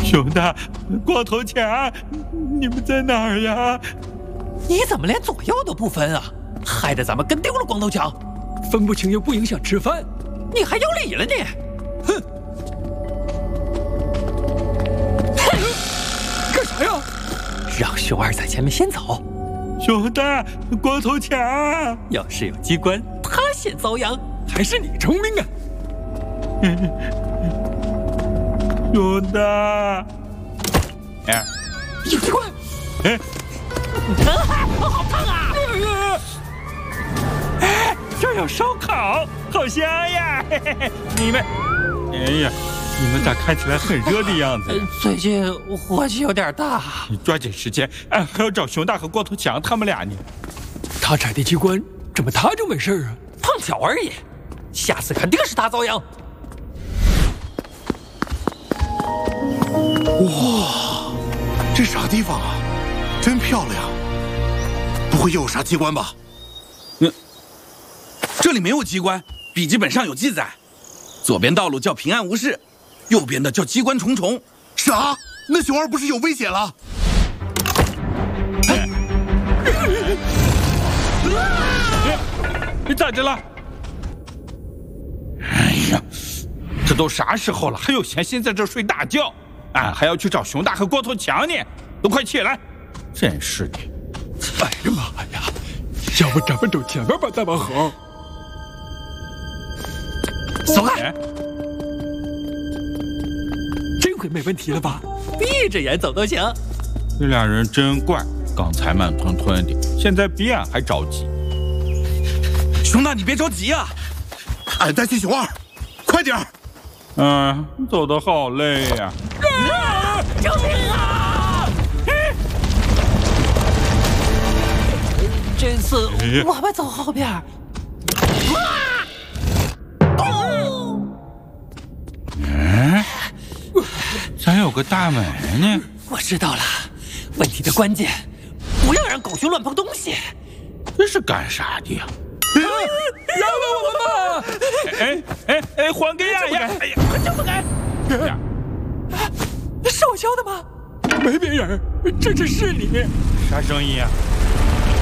熊大，光头强，你们在哪儿呀？ 你怎么连左右都不分啊？害得咱们跟丢了光头强。 分不清又不影响吃饭， 你还有理了你？ 哼！干啥呀？ 让熊二在前面先走。 熊大，光头强， 要是有机关，他先遭殃。 还是你聪明啊！ 熊大，哎， 有机关！ 哎， 好烫啊！ 哎，这有烧烤，好香呀！嘿嘿嘿，你们，哎呀，你们咋看起来很热的样子？ 最近火气有点大。 你抓紧时间，哎，还要找熊大和光头强他们俩呢。 他踩的机关，怎么他就没事啊？ 碰巧而已，下次肯定是他遭殃。 哇，这啥地方啊？真漂亮！不会又有啥机关吧？ 这里没有机关，笔记本上有记载。左边道路叫平安无事，右边的叫机关重重。 啥？那熊二不是有危险了？ 你咋的了？哎呀，这都啥时候了，还有闲心在这睡大觉？俺还要去找熊大和光头强呢，都快起来！真是的！ 哎呀妈呀！要不咱们走前面吧，大王猴。 走开！ 这回没问题了吧？ 闭着眼走都行。 这俩人真怪，刚才慢吞吞的，现在比俺还着急。 熊大，你别着急呀， 俺担心熊二，快点儿！ 走得好累呀！ 救命啊！这次我们走后边。 咋有个大门呢？ 我知道了，问题的关键，不要让狗熊乱碰东西。 这是干啥的呀？ 饶了我们吧！ 哎，还给俺呀！哎呀， 就不该！是我教的吗？ 没别人，这是你。 啥声音呀？